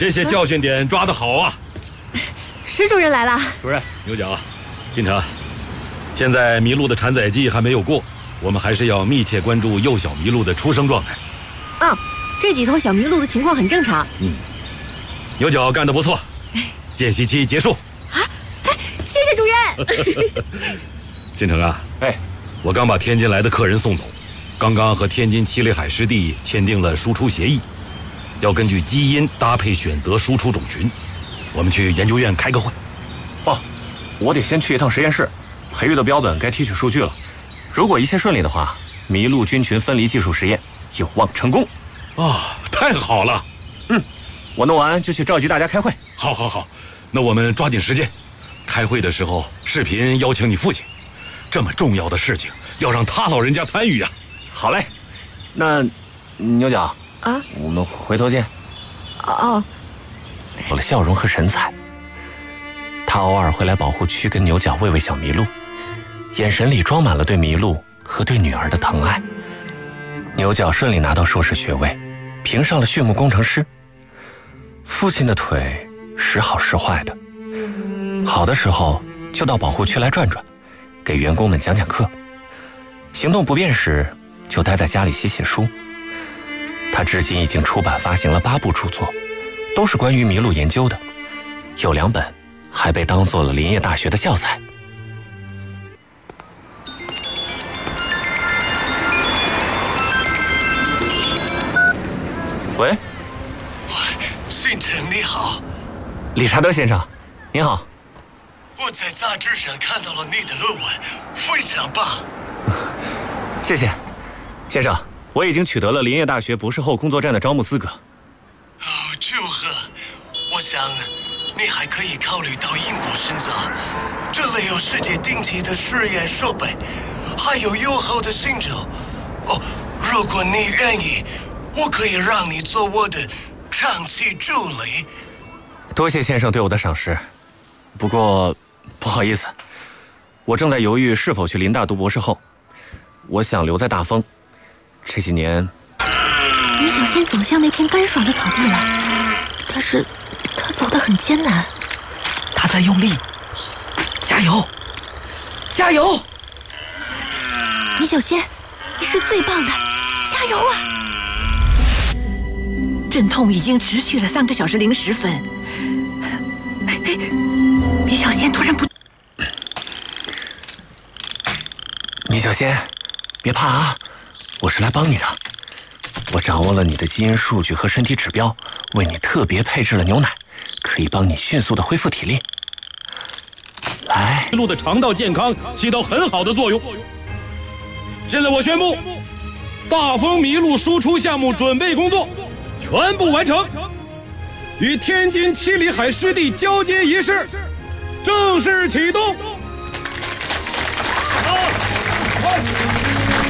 这些教训点抓得好啊！ 石主任来了。 主任，牛角，金城，现在麋鹿的产崽季还没有过，我们还是要密切关注幼小麋鹿的出生状态。 这几头小麋鹿的情况很正常。 牛角干得不错，见习期结束。 谢谢主任。 金城啊，我刚把天津来的客人送走，刚刚和天津七里海湿地签订了输出协议，要根据基因搭配选择输出种群。我们去研究院开个会。 我得先去一趟实验室，培育的标本该提取数据了。如果一切顺利的话，麋鹿菌群分离技术实验有望成功。 太好了！ 我弄完就去召集大家开会。 好，那我们抓紧时间。开会的时候视频邀请你父亲，这么重要的事情要让他老人家参与啊。 好嘞，那牛角啊， 我们回头见。有了笑容和神采，他偶尔会来保护区跟牛角喂喂小麋鹿，眼神里装满了对麋鹿和对女儿的疼爱。牛角顺利拿到硕士学位，评上了畜牧工程师。父亲的腿时好时坏的，好的时候就到保护区来转转，给员工们讲讲课；行动不便时就待在家里写书。他至今已经出版发行了8部著作，都是关于麋鹿研究的，有2本还被当做了林业大学的教材。喂， 信城你好， 理查德先生，您好。 我在杂志上看到了你的论文，非常棒。 谢谢，先生，我已经取得了林业大学博士后工作站的招募资格。 祝贺！我想你还可以考虑到英国深造，这里有世界顶级的实验设备，还有优厚的薪酬。如果你愿意，我可以让你做我的长期助理。 多谢先生对我的赏识，不过不好意思，我正在犹豫是否去林大读博士后。我想留在大丰，这几年。 李小仙走向那片干爽的草地了，但是他走得很艰难。 他在用力，加油，加油！ 李小仙，你是最棒的，加油啊！ 阵痛已经持续了3个小时010分。李小仙突然不， 米小仙，别怕啊，我是来帮你的。我掌握了你的基因数据和身体指标，为你特别配置了牛奶，可以帮你迅速的恢复体力。来， 麋鹿的肠道健康起到很好的作用。现在我宣布，大丰麋鹿输出项目准备工作全部完成，与天津七里海湿地交接仪式正式启动。